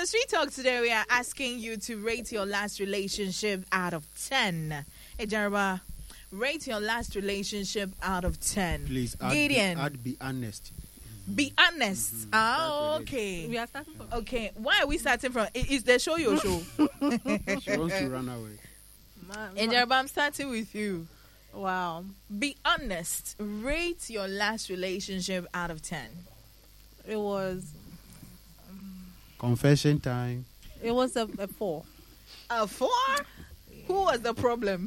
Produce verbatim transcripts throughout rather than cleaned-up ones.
the Street Talk today, we are asking you to rate your last relationship out of ten. Hey, Jarba, rate your last relationship out of ten. Please, I'd Gideon. Be, I'd be honest. Be honest. Mm-hmm. Ah, okay. We are starting from. Okay, why are we starting from? i- Is the show your show? She wants to run away. Ma- Hey, ma- Jarba, I'm starting with you. wow. Be honest. Rate your last relationship out of ten. It was. Confession time. It was a, a four. A four? Who was the problem?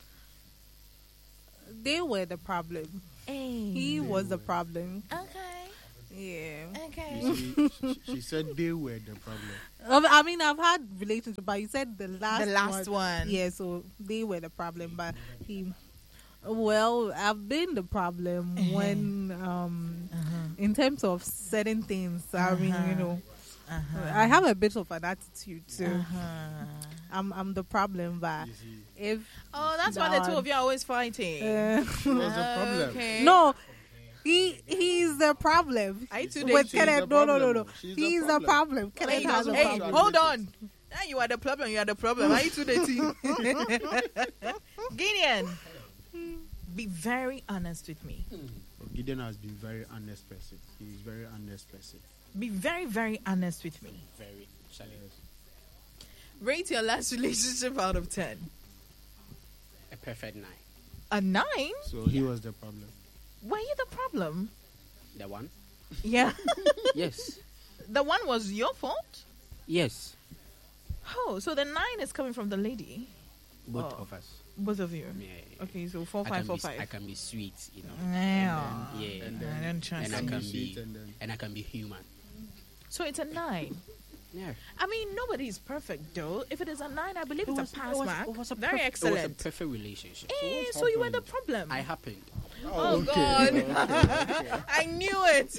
They were the problem. He was the problem. Okay. Yeah. Okay. You see, she, she said they were the problem. Um, I mean, I've had relationships, but you said the last The last one. Yeah, so they were the problem, but he. Well, I've been the problem Uh-huh. when, um, Uh-huh. in terms of certain things. I mean, Uh-huh. you know, Uh-huh. I have a bit of an attitude too. Uh-huh. I'm I'm the problem, but You see, if Oh, that's why the two Done. of you are always fighting. uh, what's the problem? Okay. no, he he's the problem. I too With She's Kenneth, the no, no, no, problem. no. She's the He's the problem. problem. Kenneth Hey, has a hey, problem. hold on. Now you are the problem. You are the problem. Are you two dating? Gideon, be very honest with me. Gideon has been very honest person. He's very honest person. Be very, very honest with me. Very challenge. Rate your last relationship out of ten. A perfect nine. A nine? So he was the problem. Were you the problem? The one? Yeah. Yes. The one was your fault? Yes. Oh, so the nine is coming from the lady. Both Oh. of us. Both of you. Yeah. Okay, so four, I five, can four, be, five. I can be sweet, you know. Yeah. Yeah. And I then- don't trust and I you. can Sweet be and then- and I can be human. So it's a nine. Yeah. I mean, nobody is perfect, though. If it is a nine, I believe It it's was- a pass it was- mark. it was a Very perf- excellent. It was a perfect relationship. Eh, what so you were the happened? problem. I happened. oh, okay. God. I knew it.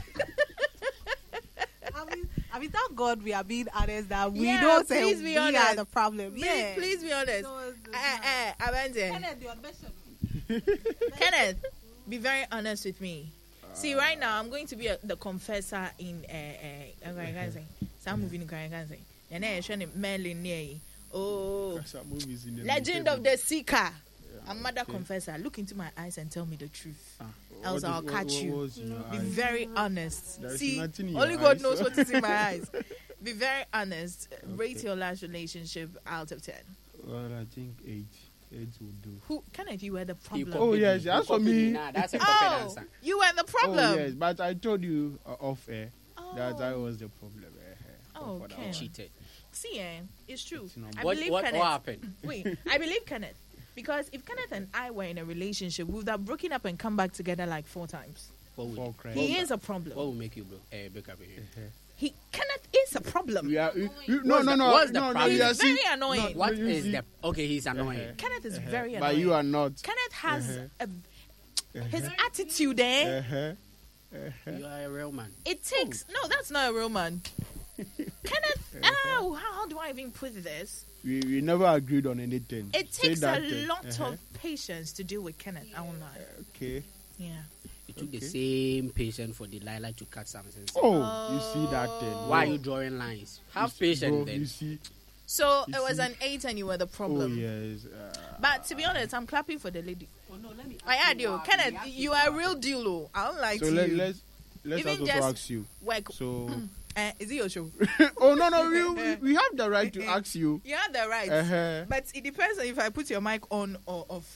I mean, I mean, thank God we are being honest that we Yeah, don't say please be we are honest. the problem. Please, yeah. please be honest. So it's- it's Eh, not- eh, Abante. Kenneth, your best- Kenneth, be very honest with me. See, right now, I'm going to be a, the confessor in uh, uh, I can't say. Some movie in I can't say. And then I Merlin near. Oh, Some movies in the Legend table. of the Seeker. A mother confessor. Look into my eyes and tell me the truth. Ah, Else what I'll is- catch what- you. what was in your Be eyes? very honest. There is See, nothing in your only God eyes. knows what is in my eyes. Be very honest. Rate your last relationship out of ten. Well, I think eight. Eight will do. Who, Kenneth, you were the You problem. Oh, copied yes, me. as You for copied me- Nah, that's a perfect Oh, answer. you were the problem. Oh, yes, but I told you uh, off air that Oh. I was the problem. eh, eh, Oh, for that okay. one. Cheated. See, eh, it's true. It's not- I What, believe what, Kenneth. what happened? Wait, I believe Kenneth. Because if Kenneth and I were in a relationship, we would have broken up and come back together like four times. What would, For what, crying. He is a problem. what would make you bro- uh, break up with him? Eh, eh. He Kenneth is a problem. We are, you, you, no, What's no, the- no, what's the no, no, problem? you are He's see- very annoying. no, What you is see- the... Okay, he's annoying. Uh-huh. Kenneth is Uh-huh. very But annoying. you are not. Kenneth has Uh-huh. a, his attitude, eh? Uh-huh. Uh-huh. You are a real man. It takes no, that's not a real man. Kenneth, oh, how, how do I even put this? We, we never agreed on anything. It Say takes that a thing. lot Uh-huh. of patience to deal with Kenneth. I won't lie. Okay. Yeah. It took the Okay. same patience for Delilah to cut something. Oh, you see that thing. Why are Bro, you drawing lines? you Have see- patience bro, then. You see? So You it was see? an eight, and you were the Oh, problem. yes. Uh, But to be honest, I'm clapping for the lady. Oh, no, let me I ask had you, why. Kenneth. We asked You are a real deal, oh. I don't like so to let, you. let's let's Even also just- ask you. Work. So, Uh, is it your show? oh no no we, we we have the right to ask you. You have the right, Uh-huh. but it depends on if I put your mic on or off.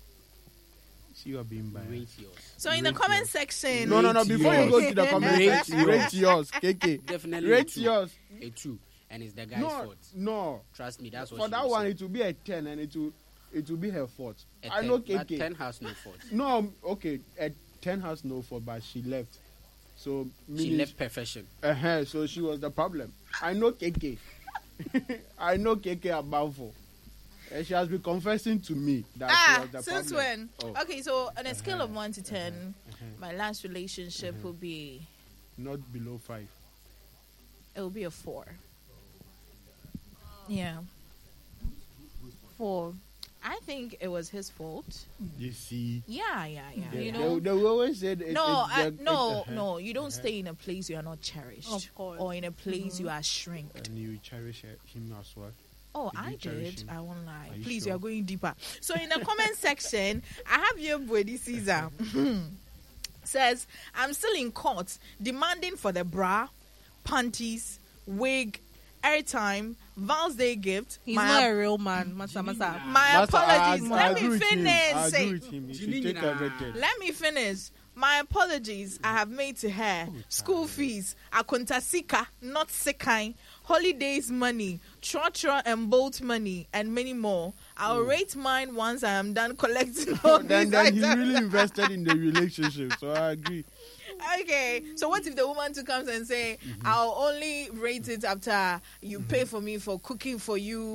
See, you are being biased. Rate yours. So in the Rate comment yours. section, No no no. Rate Before you yours. go to the comment Rate section, yours. rate yours, K K. Definitely Rate a two. yours. A two. And it's the guy's No fault. no. Trust me, that's what For she that will one, say. it will be a ten, and it will it will be her fault. A I ten. know But K K. ten has no fault. No, okay, a ten has no fault, but she left. So She meaning- left perfection. Uh-huh, so she was the problem. I know K K. I know K K about for. And she has been confessing to me that she ah, was the since problem. when? Oh. Okay, so on a scale of one to ten, Uh-huh. my last relationship Uh-huh. will be Not below five. it will be a four. Yeah, Four. I think it was his fault. You see, Yeah, yeah, yeah. they, You they, know. they always said it, No, it's I, the- no, it's the- no. You don't uh-huh. stay in a place you are not cherished, Of course. or in a place you are shrinked. And you cherish him as well. Oh, Did I you cherish did. him? I won't lie. Are you Please, sure? you are going deeper. So in the comment section, I have your Bwedi Caesar. Says, I'm still in court demanding for the bra, panties, wig, airtime, Val's Day gift. He's my not a real man. Masa, masa. my Master, I- apologies. I Let agree me with him. finish. I Say- agree with him. You should Jimmy take Nina. everything. Let me finish. My apologies I have made to her. School fees, akonta sika, not sikai, holidays money, trotro and bolt money, and many more. I'll rate mine once I am done collecting all then, these then he items. really invested in the relationship. So I agree. Okay, so what if the woman too comes and say, I'll only rate it after you pay for me for cooking for you,